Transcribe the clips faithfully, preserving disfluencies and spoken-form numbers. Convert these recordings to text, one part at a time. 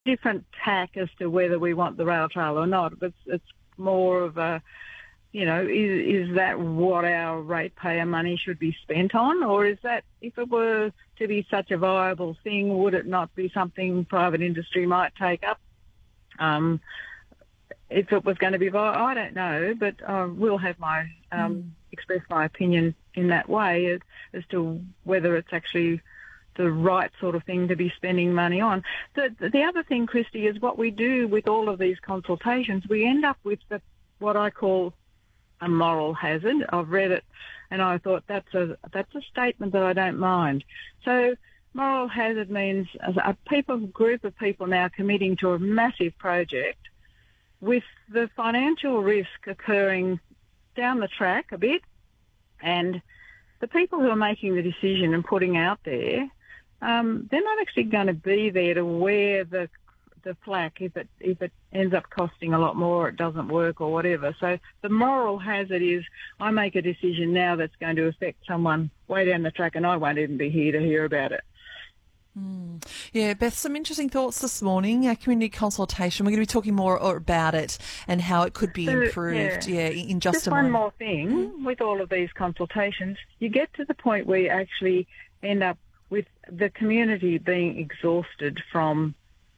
different tack as to whether we want the rail trail or not. It's, it's more of a, you know, is, is that what our ratepayer money should be spent on? Or is that, if it were to be such a viable thing, would it not be something private industry might take up? Um, if it was going to be viable, I don't know, but I will have my, um, mm. express my opinion in that way as, as to whether it's actually the right sort of thing to be spending money on. The, the other thing, Christy, is what we do with all of these consultations. We end up with the, what I call a moral hazard. I've read it and I thought that's a that's a statement that I don't mind. So moral hazard means a people group of people now committing to a massive project with the financial risk occurring down the track a bit, and the people who are making the decision and putting out there, um, they're not actually going to be there to wear the the flack if it if it ends up costing a lot more, or it doesn't work or whatever. So the moral hazard is I make a decision now that's going to affect someone way down the track and I won't even be here to hear about it. Mm. Yeah, Beth, some interesting thoughts this morning. Our community consultation, we're going to be talking more about it and how it could be so, improved yeah. yeah, in just, just a one moment. more thing. Mm. With all of these consultations, you get to the point where you actually end up with the community being exhausted from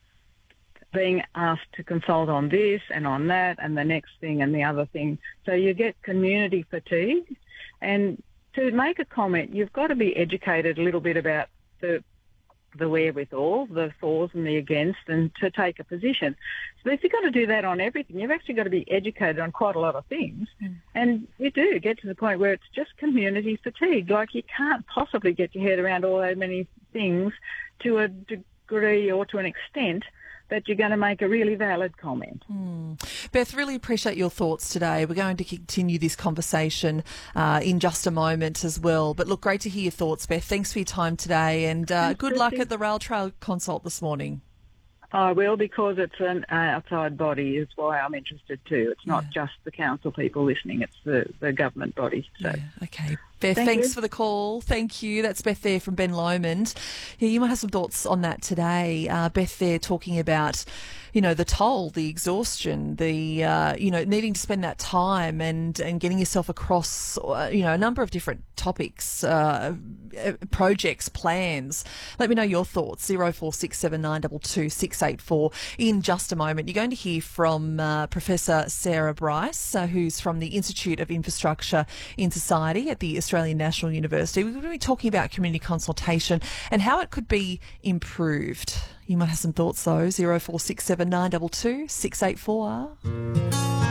being asked to consult on this and on that and the next thing and the other thing. So you get community fatigue. And to make a comment, you've got to be educated a little bit about the the wherewithal, the fors and the against, and to take a position. So if you've got to do that on everything, you've actually got to be educated on quite a lot of things. Mm. And you do get to the point where it's just community fatigue. Like, you can't possibly get your head around all that many things to a degree or to an extent that you're going to make a really valid comment. Mm. Beth, really appreciate your thoughts today. We're going to continue this conversation uh, in just a moment as well. But look, great to hear your thoughts, Beth. Thanks for your time today, and uh, good Christy. luck at the Rail Trail Consult this morning. I will, because it's an outside body is why I'm interested too. It's not yeah. just the council people listening, it's the, the government body. So. Yeah, okay. Beth, Thank thanks you. for the call. Thank you. That's Beth there from Ben Lomond. Yeah, you might have some thoughts on that today. Uh, Beth there talking about, you know, the toll, the exhaustion, the, uh, you know, needing to spend that time and, and getting yourself across, uh, you know, a number of different topics, uh, projects, plans. Let me know your thoughts. zero four six seven nine two two six eight four. In just a moment, you're going to hear from uh, Professor Sarah Bryce, uh, who's from the Institute of Infrastructure in Society at the Australian National University. We're going to be talking about community consultation and how it could be improved. You might have some thoughts though. zero four six seven nine two two six eight four.